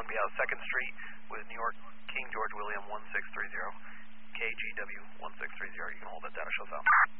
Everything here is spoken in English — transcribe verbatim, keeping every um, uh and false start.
going to be out of second Street with New York King George William one six three zero, K G W one six three zero. You can hold that data, shows out.